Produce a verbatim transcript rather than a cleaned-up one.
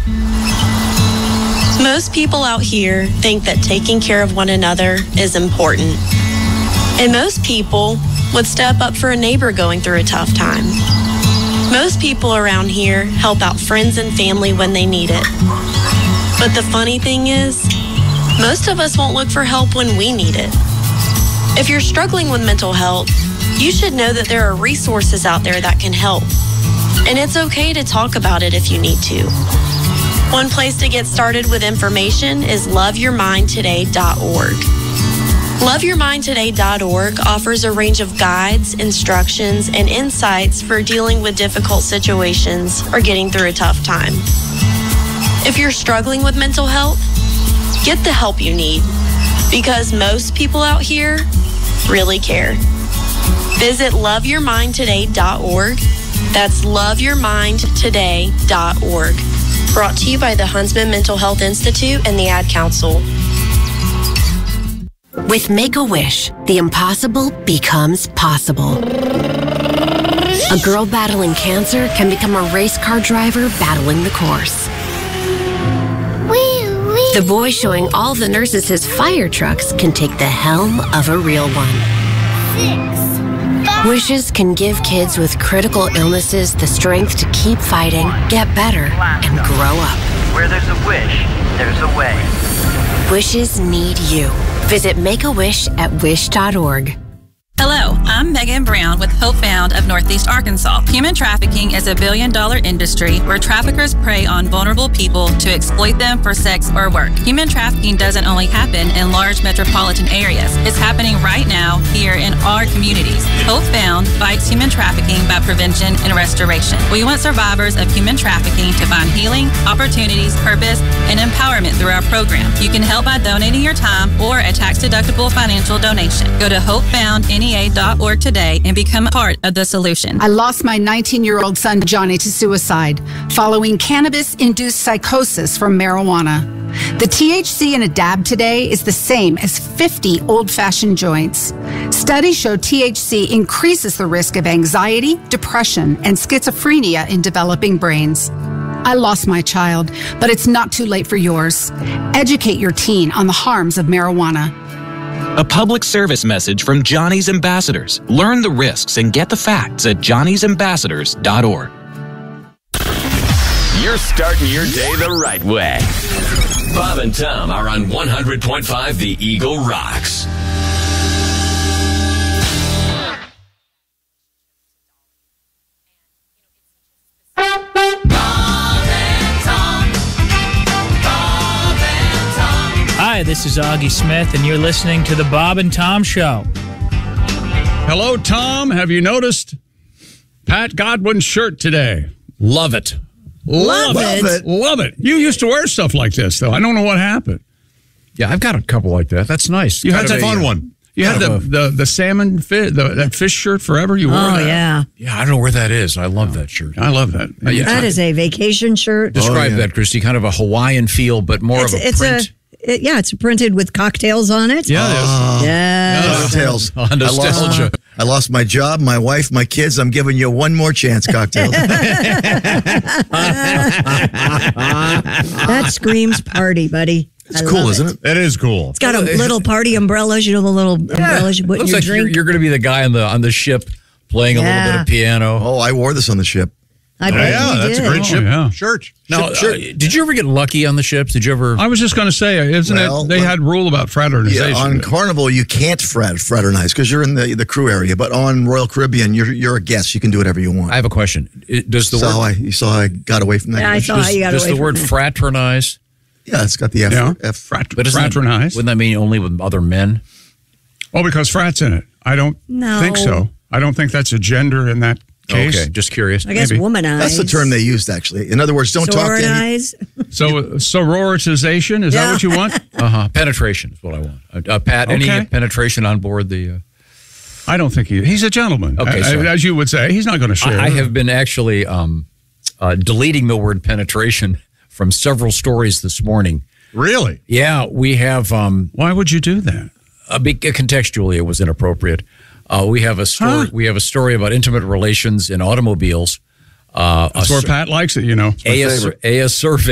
Most people out here think that taking care of one another is important. And most people would step up for a neighbor going through a tough time. Most people around here help out friends and family when they need it. But the funny thing is, most of us won't look for help when we need it. If you're struggling with mental health, you should know that there are resources out there that can help. And it's okay to talk about it if you need to. One place to get started with information is love your mind today dot org. love your mind today dot org offers a range of guides, instructions, and insights for dealing with difficult situations or getting through a tough time. If you're struggling with mental health, get the help you need, because most people out here really care. Visit love your mind today dot org. That's love your mind today dot org. Brought to you by the Huntsman Mental Health Institute and the Ad Council. With Make-A-Wish, the impossible becomes possible. A girl battling cancer can become a race car driver battling the course. The boy showing all the nurses his fire trucks can take the helm of a real one. Six, Wishes can give kids with critical illnesses the strength to keep fighting, get better, and grow up. Where there's a wish, there's a way. Wishes need you. Visit Make A Wish at wish dot org. Hello, I'm Megan Brown with Hope Bound of Northeast Arkansas. Human trafficking is a billion-dollar industry where traffickers prey on vulnerable people to exploit them for sex or work. Human trafficking doesn't only happen in large metropolitan areas. It's happening right now here in our communities. Hope Bound fights human trafficking by prevention and restoration. We want survivors of human trafficking to find healing, opportunities, purpose, and empowerment through our program. You can help by donating your time or a tax-deductible financial donation. Go to hope bound N E A dot org today and become a part of the solution. I lost my nineteen-year-old son, Johnny, to suicide following cannabis-induced psychosis from marijuana. The T H C in a dab today is the same as fifty old-fashioned joints. Studies show T H C increases the risk of anxiety, depression, and schizophrenia in developing brains. I lost my child, but it's not too late for yours. Educate your teen on the harms of marijuana. A public service message from Johnny's Ambassadors. Learn the risks and get the facts at johnny's ambassadors dot org. You're starting your day the right way. Bob and Tom are on one hundred point five The Eagle Rocks. Hi, this is Augie Smith, and you're listening to The Bob and Tom Show. Hello, Tom. Have you noticed Pat Godwin's shirt today? Love it. Love, Love it. it. Love it. You used to wear stuff like this, though. I don't know what happened. Yeah, I've got a couple like that. That's nice. You kind had a fun one. You had the, the the salmon fish, the, that fish shirt forever. You wore oh, that. yeah. Yeah, I don't know where that is. I love that shirt. I love that. Uh, yeah. That is a vacation shirt. Describe oh, yeah. that, Christy. Kind of a Hawaiian feel, but more it's, of a it's print. A, it, yeah, it's printed with cocktails on it. Yeah, it is. Yeah. Cocktails. Oh, nostalgia. I lost my job, my wife, my kids. I'm giving you one more chance, cocktails. That screams party, buddy. It's I cool, isn't it? It is cool. It's got a little party umbrellas, you know, the little yeah. umbrellas you put Looks in your like drink. You're, you're going to be the guy on the on the ship playing yeah. a little bit of piano. Oh, I wore this on the ship. I oh, bet yeah, you that's did. a great oh, ship yeah. shirt. Now, ship, shirt. Uh, did you ever get lucky on the ships? Did you ever? I was just going to say, isn't well, it? They well, had rule about fraternization. Yeah, on Carnival, you can't frat, fraternize because you're in the, the crew area. But on Royal Caribbean, you're you're a guest. You can do whatever you want. I have a question. Does the so word? I, you saw I got away from that. Yeah, I saw does, you got does away the from word that. fraternize? Yeah, it's got the F. Yeah. F frat, but fraternize. That, wouldn't that mean only with other men? Oh, because frat's in it. I don't no. think so. I don't think that's a gender in that case. Okay, just curious. I guess Maybe. womanize. That's the term they used, actually. In other words, don't talk to any... So, sororitization, is yeah. that what you want? Uh-huh. Penetration is what I want. Uh, uh, Pat, okay. Any penetration on board the... Uh... I don't think he... He's a gentleman. Okay, uh, sorry. As you would say. He's not going to share. I, I have been actually um, uh, deleting the word penetration from several stories this morning. Really? Yeah, we have... Um, Why would you do that? Uh, be, contextually, it was inappropriate. Uh, we have a story. Huh? We have a story about intimate relations in automobiles. Uh, That's where Pat likes it, you know. A, a, a survey